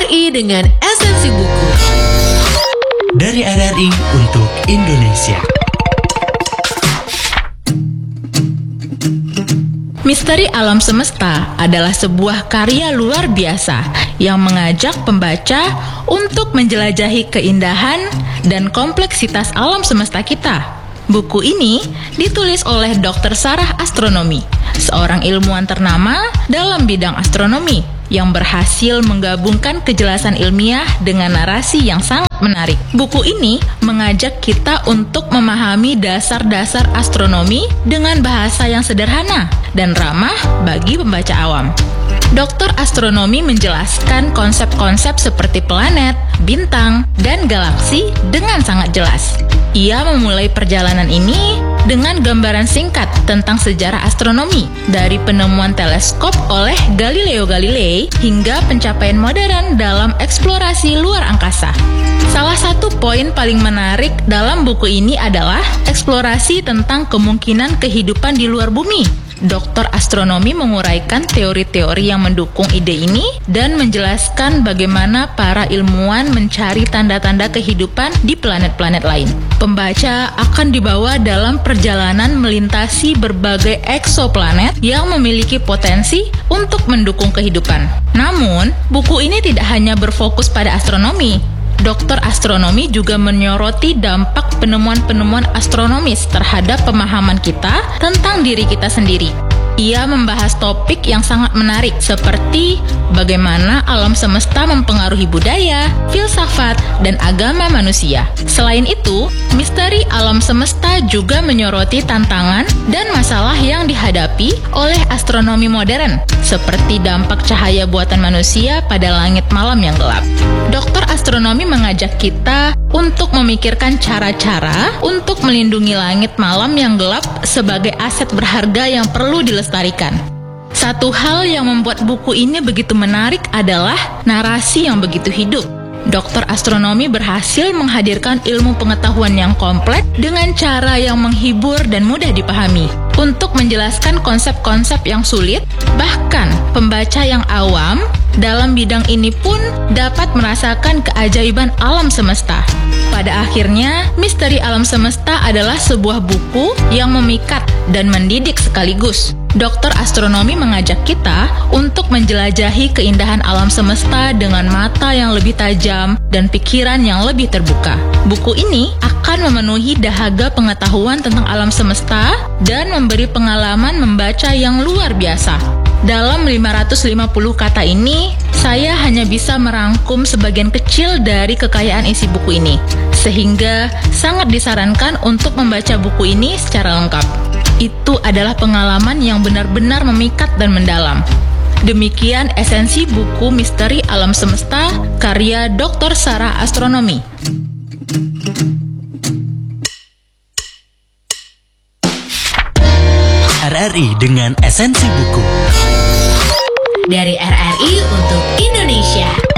RRI dengan esensi buku. Dari RRI untuk Indonesia. Misteri Alam Semesta adalah sebuah karya luar biasa yang mengajak pembaca untuk menjelajahi keindahan dan kompleksitas alam semesta kita. Buku ini ditulis oleh Dr. Sarah Astronomi, seorang ilmuwan ternama dalam bidang astronomi yang berhasil menggabungkan kejelasan ilmiah dengan narasi yang sangat menarik. Buku ini mengajak kita untuk memahami dasar-dasar astronomi dengan bahasa yang sederhana dan ramah bagi pembaca awam. Doktor Astronomi menjelaskan konsep-konsep seperti planet, bintang, dan galaksi dengan sangat jelas. Ia memulai perjalanan ini dengan gambaran singkat tentang sejarah astronomi, dari penemuan teleskop oleh Galileo Galilei hingga pencapaian modern dalam eksplorasi luar angkasa. Salah satu poin paling menarik dalam buku ini adalah eksplorasi tentang kemungkinan kehidupan di luar bumi. Doktor Astronomi menguraikan teori-teori yang mendukung ide ini dan menjelaskan bagaimana para ilmuwan mencari tanda-tanda kehidupan di planet-planet lain. Pembaca akan dibawa dalam perjalanan melintasi berbagai eksoplanet yang memiliki potensi untuk mendukung kehidupan. Namun, buku ini tidak hanya berfokus pada astronomi. Doktor Astronomi juga menyoroti dampak penemuan-penemuan astronomis terhadap pemahaman kita tentang diri kita sendiri. Ia membahas topik yang sangat menarik seperti bagaimana alam semesta mempengaruhi budaya, filsafat, dan agama manusia. Selain itu, misteri alam semesta juga menyoroti tantangan dan masalah yang dihadapi oleh astronomi modern, seperti dampak cahaya buatan manusia pada langit malam yang gelap. Doktor Astronomi mengajak kita untuk memikirkan cara-cara untuk melindungi langit malam yang gelap sebagai aset berharga yang perlu dilestarikan. Satu hal yang membuat buku ini begitu menarik adalah narasi yang begitu hidup. Doktor Astronomi berhasil menghadirkan ilmu pengetahuan yang kompleks dengan cara yang menghibur dan mudah dipahami. Untuk menjelaskan konsep-konsep yang sulit, bahkan pembaca yang awam dalam bidang ini pun dapat merasakan keajaiban alam semesta. Pada akhirnya, Misteri Alam Semesta adalah sebuah buku yang memikat dan mendidik sekaligus. Doktor Astronomi mengajak kita untuk menjelajahi keindahan alam semesta dengan mata yang lebih tajam dan pikiran yang lebih terbuka. Buku ini akan memenuhi dahaga pengetahuan tentang alam semesta dan memberi pengalaman membaca yang luar biasa. Dalam 550 kata ini, saya hanya bisa merangkum sebagian kecil dari kekayaan isi buku ini, sehingga sangat disarankan untuk membaca buku ini secara lengkap. Itu adalah pengalaman yang benar-benar memikat dan mendalam. Demikian esensi buku Misteri Alam Semesta karya Dr. Sarah Astronomi. RRI dengan esensi buku. Dari RRI untuk Indonesia.